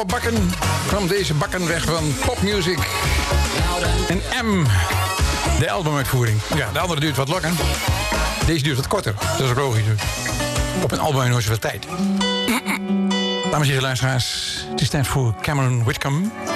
oude bakken van deze bakken weg van popmuzic. En M, de albumuitvoering. Ja, de andere duurt wat langer. Deze duurt wat korter. Dat is ook logisch. Op een album nooit zoveel tijd. Dames en heren luisteraars, het is tijd voor Cameron Whitcomb.